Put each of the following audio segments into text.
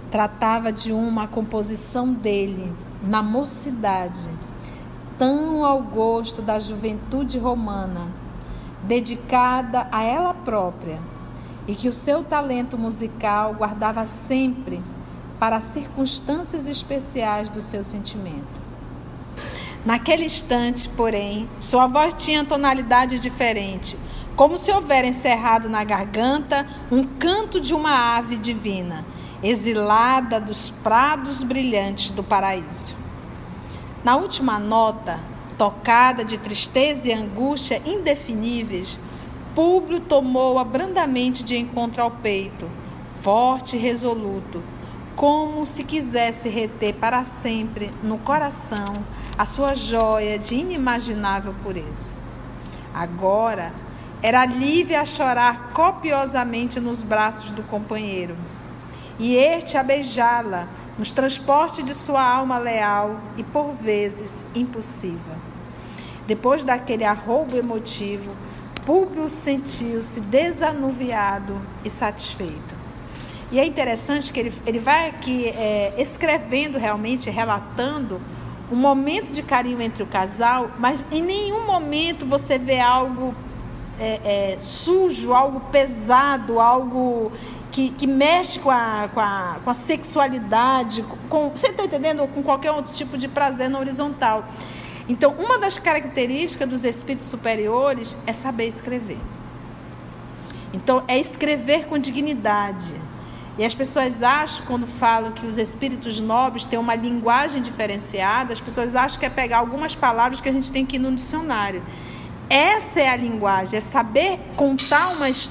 Tratava de uma composição dele, na mocidade, tão ao gosto da juventude romana, dedicada a ela própria, e que o seu talento musical guardava sempre para circunstâncias especiais do seu sentimento. Naquele instante, porém, sua voz tinha tonalidade diferente, como se houvera encerrado na garganta um canto de uma ave divina, exilada dos prados brilhantes do paraíso. Na última nota, tocada de tristeza e angústia indefiníveis, Públio tomou-a brandamente de encontro ao peito, forte e resoluto, como se quisesse reter para sempre no coração a sua joia de inimaginável pureza. Agora era livre a chorar copiosamente nos braços do companheiro, e este a beijá-la nos transportes de sua alma leal e, por vezes, impulsiva. Depois daquele arroubo emotivo, Públio sentiu-se desanuviado e satisfeito. E é interessante que ele vai aqui escrevendo realmente, relatando um momento de carinho entre o casal, mas em nenhum momento você vê algo sujo, algo pesado, algo que mexe com a sexualidade, você está entendendo? Com qualquer outro tipo de prazer na horizontal. Então, uma das características dos espíritos superiores é saber escrever. Então, é escrever com dignidade. E as pessoas acham, quando falam que os espíritos nobres têm uma linguagem diferenciada, as pessoas acham que é pegar algumas palavras que a gente tem que ir no dicionário. Essa é a linguagem, é saber contar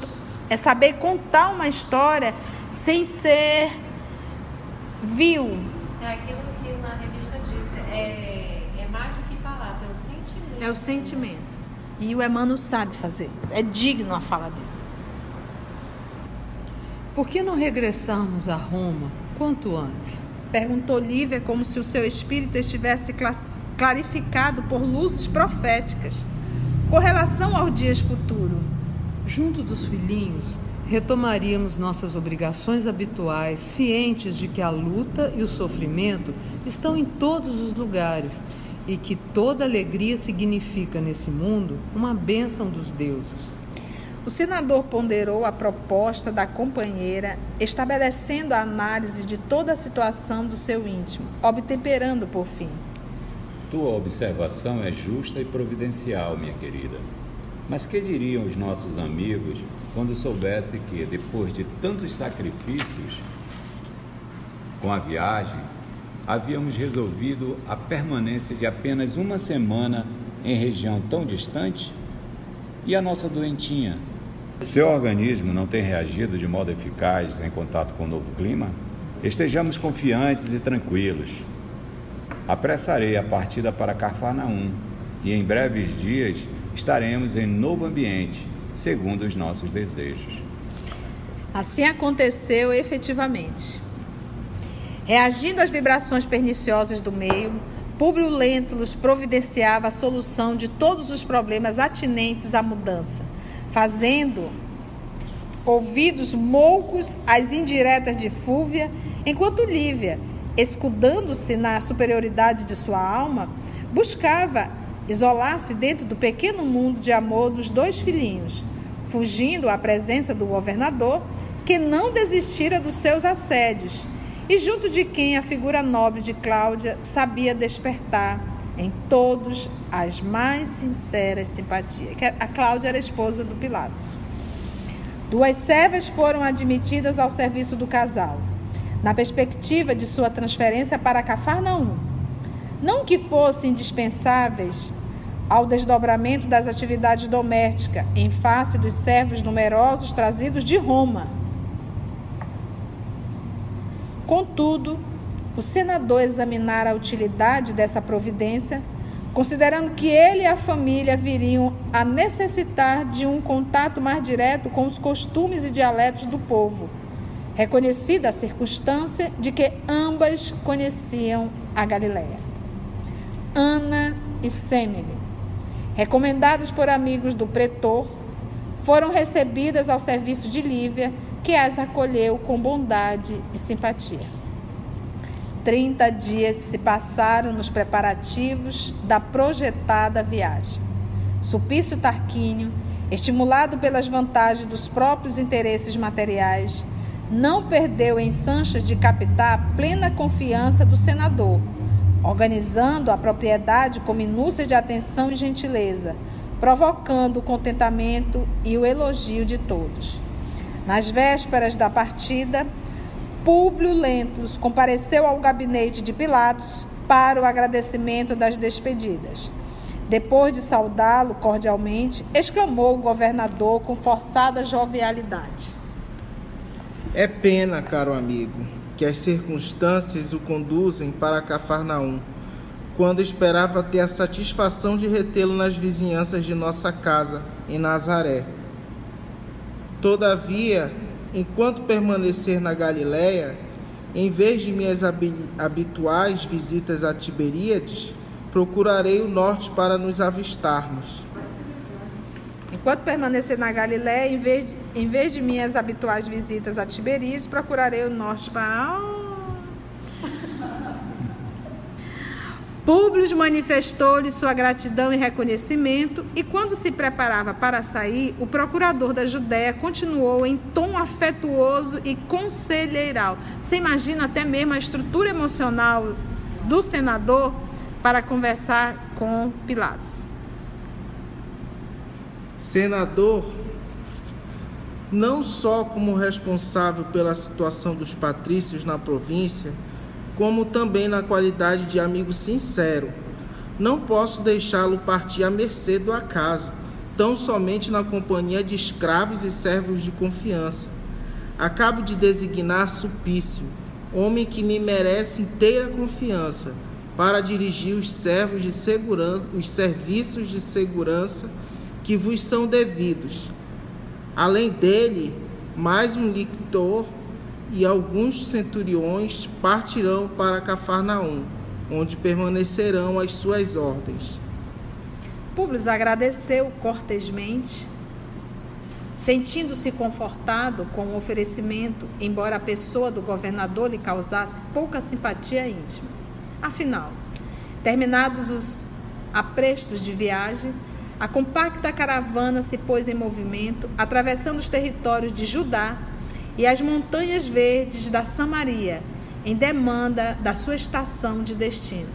uma história sem ser vil. É aquilo que na revista diz, é mais do que palavra, é o sentimento. É o sentimento. E o Emmanuel sabe fazer isso, é digno a fala dele. Por que não regressarmos a Roma quanto antes? Perguntou Lívia, como se o seu espírito estivesse clarificado por luzes proféticas, com relação aos dias futuros. Junto dos filhinhos, retomaríamos nossas obrigações habituais, cientes de que a luta e o sofrimento estão em todos os lugares e que toda alegria significa nesse mundo uma bênção dos deuses. O senador ponderou a proposta da companheira, estabelecendo a análise de toda a situação do seu íntimo, obtemperando por fim. Tua observação é justa e providencial, minha querida. Mas que diriam os nossos amigos quando soubessem que, depois de tantos sacrifícios com a viagem, havíamos resolvido a permanência de apenas uma semana em região tão distante? E a nossa doentinha? Seu organismo não tem reagido de modo eficaz em contato com o novo clima? Estejamos confiantes e tranquilos. Apressarei a partida para Cafarnaum e em breves dias estaremos em novo ambiente, segundo os nossos desejos. Assim aconteceu efetivamente. Reagindo às vibrações perniciosas do meio, Públio Lentulus providenciava a solução de todos os problemas atinentes à mudança, fazendo ouvidos moucos às indiretas de Fúvia, enquanto Lívia, escudando-se na superioridade de sua alma, buscava isolar-se dentro do pequeno mundo de amor dos dois filhinhos, fugindo à presença do governador, que não desistira dos seus assédios, e junto de quem a figura nobre de Cláudia sabia despertar em todos as mais sinceras simpatias. A Cláudia era a esposa do Pilatos. 2 servas foram admitidas ao serviço do casal, na perspectiva de sua transferência para Cafarnaum. Não que fossem indispensáveis ao desdobramento das atividades domésticas, em face dos servos numerosos trazidos de Roma. Contudo, o senador examinara a utilidade dessa providência, considerando que ele e a família viriam a necessitar de um contato mais direto com os costumes e dialetos do povo, reconhecida a circunstância de que ambas conheciam a Galileia. Ana e Semele, recomendadas por amigos do pretor, foram recebidas ao serviço de Lívia, que as acolheu com bondade e simpatia. 30 dias se passaram nos preparativos da projetada viagem. Sulpício Tarquínio, estimulado pelas vantagens dos próprios interesses materiais, não perdeu em Sanches de captar a plena confiança do senador, organizando a propriedade com minúcias de atenção e gentileza, provocando o contentamento e o elogio de todos. Nas vésperas da partida, Públio Lentulus compareceu ao gabinete de Pilatos para o agradecimento das despedidas. Depois de saudá-lo cordialmente, exclamou o governador com forçada jovialidade: É pena, caro amigo, que as circunstâncias o conduzem para Cafarnaum, quando esperava ter a satisfação de retê-lo nas vizinhanças de nossa casa, em Nazaré. Todavia, enquanto permanecer na Galiléia, em vez de minhas habituais visitas a Tiberíades, procurarei o norte para nos avistarmos. Enquanto permanecer na Galiléia, em vez de minhas habituais visitas a Tiberíades, procurarei o norte para... Públio manifestou-lhe sua gratidão e reconhecimento, e quando se preparava para sair, o procurador da Judéia continuou em tom afetuoso e conselheiral. Você imagina até mesmo a estrutura emocional do senador para conversar com Pilatos. Senador, não só como responsável pela situação dos patrícios na província, como também na qualidade de amigo sincero, não posso deixá-lo partir à mercê do acaso, tão somente na companhia de escravos e servos de confiança. Acabo de designar Sulpício, homem que me merece inteira confiança, para dirigir os serviços de segurança que vos são devidos. Além dele, mais um lictor e alguns centuriões partirão para Cafarnaum, onde permanecerão às suas ordens. Públio agradeceu cortesmente, sentindo-se confortado com o oferecimento, embora a pessoa do governador lhe causasse pouca simpatia íntima. Afinal, terminados os aprestos de viagem, a compacta caravana se pôs em movimento, atravessando os territórios de Judá e as montanhas verdes da Samaria, em demanda da sua estação de destino.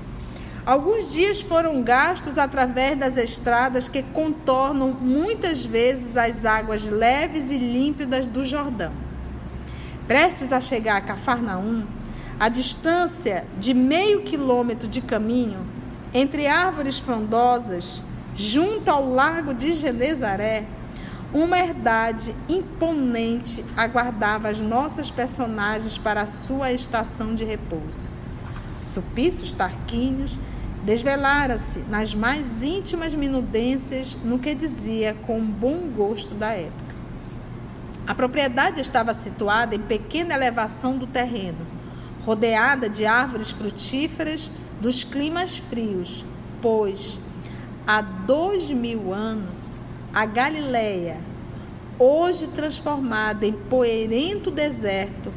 Alguns dias foram gastos através das estradas que contornam muitas vezes as águas leves e límpidas do Jordão. Prestes a chegar a Cafarnaum, a distância de meio quilômetro de caminho, entre árvores frondosas, junto ao lago de Genezaré, uma herdade imponente aguardava as nossas personagens para a sua estação de repouso. Sulpício Tarquínio desvelara-se nas mais íntimas minudências no que dizia com bom gosto da época. A propriedade estava situada em pequena elevação do terreno, rodeada de árvores frutíferas dos climas frios, pois há 2000 anos a Galiléia, hoje transformada em poeirento deserto,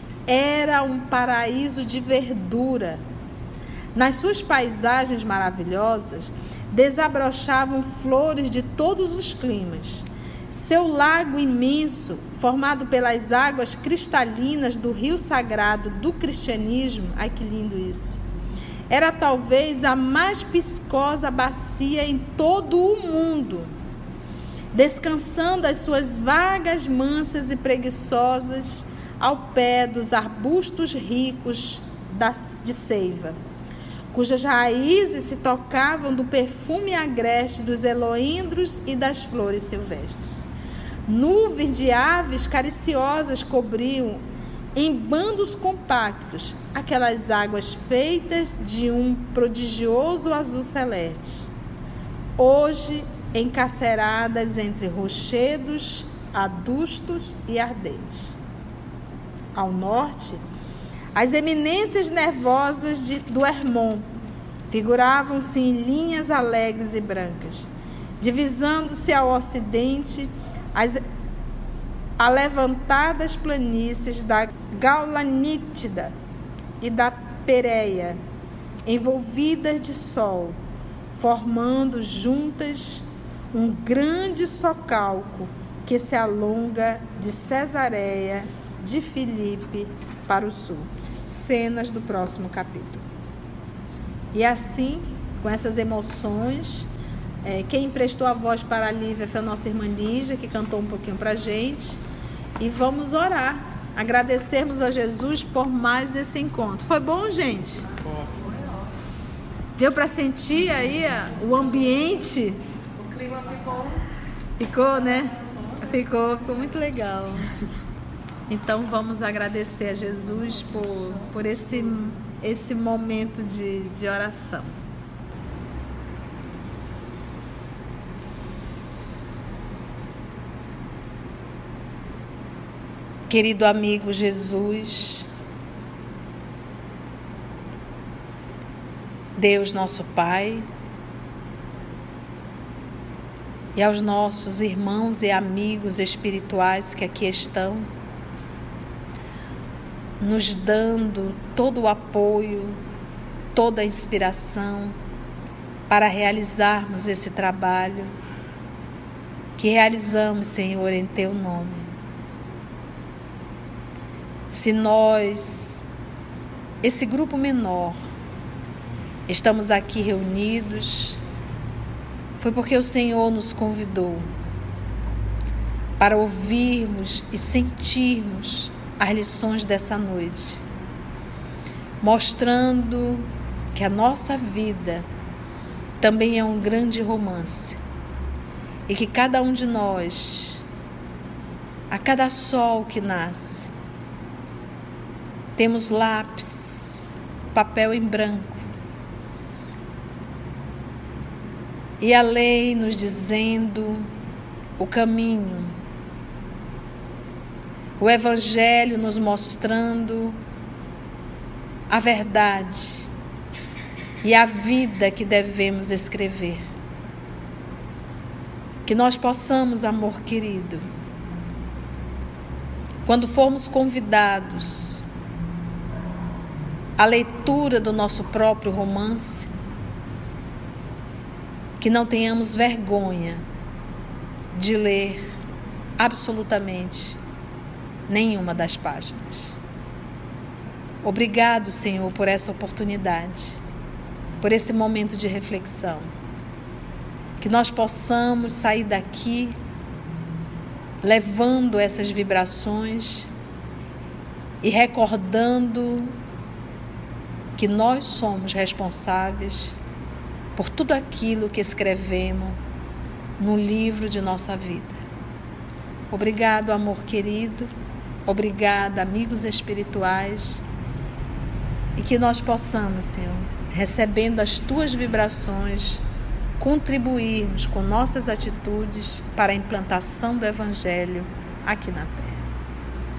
era um paraíso de verdura. Nas suas paisagens maravilhosas, desabrochavam flores de todos os climas. Seu lago imenso, formado pelas águas cristalinas do rio sagrado do cristianismo, ai que lindo isso, era talvez a mais piscosa bacia em todo o mundo, descansando as suas vagas mansas e preguiçosas ao pé dos arbustos ricos de seiva, cujas raízes se tocavam do perfume agreste dos eloíndros e das flores silvestres. Nuvens de aves cariciosas cobriam em bandos compactos aquelas águas feitas de um prodigioso azul celeste, hoje encarceradas entre rochedos adustos e ardentes. Ao norte, as eminências nervosas do Hermon figuravam-se em linhas alegres e brancas, divisando-se ao ocidente as alevantadas planícies da Gaula Nítida e da Pérea, envolvidas de sol, formando juntas um grande socalco que se alonga de Cesareia de Filipe para o sul. Cenas do próximo capítulo. E assim, com essas emoções, quem emprestou a voz para a Lívia foi a nossa irmã Lígia, que cantou um pouquinho para a gente. E vamos orar, agradecermos a Jesus por mais esse encontro. Foi bom, gente? Deu para sentir aí o ambiente? O clima ficou... Ficou, né? Ficou muito legal. Então vamos agradecer a Jesus por esse momento de oração. Querido amigo Jesus, Deus nosso Pai, e aos nossos irmãos e amigos espirituais que aqui estão, nos dando todo o apoio, toda a inspiração para realizarmos esse trabalho que realizamos, Senhor, em Teu nome. Se nós, esse grupo menor, estamos aqui reunidos, foi porque o Senhor nos convidou para ouvirmos e sentirmos as lições dessa noite, mostrando que a nossa vida também é um grande romance e que cada um de nós, a cada sol que nasce, temos lápis, papel em branco e a lei nos dizendo o caminho, o Evangelho nos mostrando a verdade e a vida que devemos escrever. Que nós possamos, amor querido, quando formos convidados à leitura do nosso próprio romance, que não tenhamos vergonha de ler absolutamente nenhuma das páginas. Obrigado, Senhor, por essa oportunidade, por esse momento de reflexão. Que nós possamos sair daqui levando essas vibrações e recordando que nós somos responsáveis por tudo aquilo que escrevemos no livro de nossa vida. Obrigado, amor querido. Obrigada, amigos espirituais. E que nós possamos, Senhor, recebendo as Tuas vibrações, contribuirmos com nossas atitudes para a implantação do Evangelho aqui na Terra.